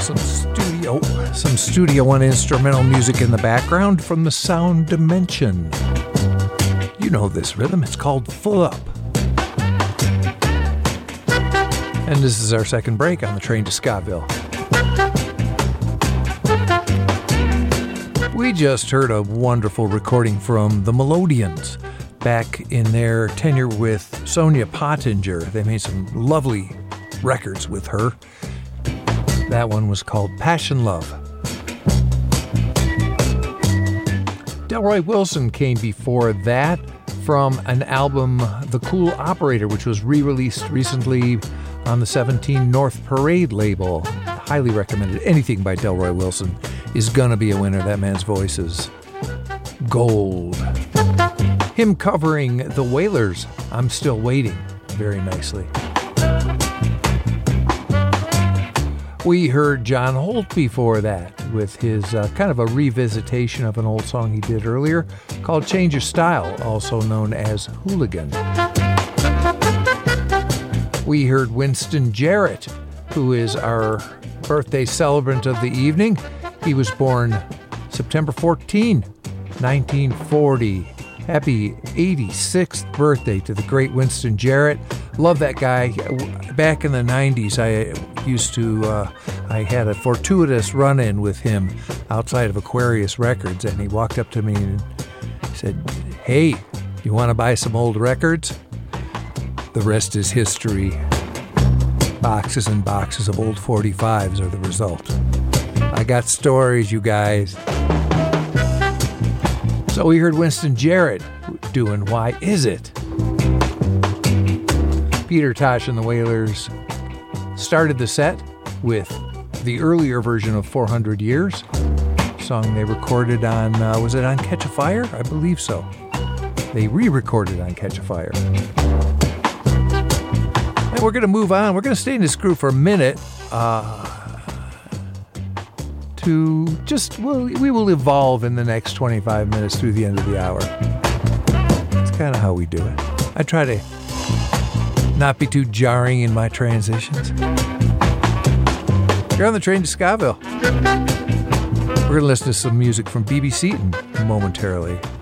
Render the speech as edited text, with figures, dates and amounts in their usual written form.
Some Studio One instrumental music in the background from the Sound Dimension. You know this rhythm, it's called Full Up. And this is our second break on the train to Scottville. We just heard a wonderful recording from the Melodians back in their tenure with Sonia Pottinger. They made some lovely records with her. That one was called Passion Love. Delroy Wilson came before that from an album, The Cool Operator, which was re-released recently on the 17 North Parade label. Highly recommended. Anything by Delroy Wilson is gonna be a winner. That man's voice is gold. Him covering the Wailers, I'm Still Waiting, very nicely. We heard John Holt before that with his kind of a revisitation of an old song he did earlier called Change Your Style, also known as Hooligan. We heard Winston Jarrett, who is our birthday celebrant of the evening. He was born September 14, 1940. Happy 86th birthday to the great Winston Jarrett. Love that guy. Back in the 90s, I had a fortuitous run-in with him outside of Aquarius Records, and he walked up to me and said, "Hey, you want to buy some old records?" The rest is history. Boxes and boxes of old 45s are the result. I got stories, you guys. So we heard Winston Jarrett doing Why Is It? Peter Tosh and the Wailers started the set with the earlier version of 400 Years, a song they recorded on, was it on Catch a Fire? I believe so. They re-recorded on Catch a Fire. And we're going to move on. We're going to stay in this groove for a minute. We will evolve in the next 25 minutes through the end of the hour. That's kind of how we do it. I try to not be too jarring in my transitions. You're on the train to Scottville. We're going to listen to some music from B.B. Seaton momentarily.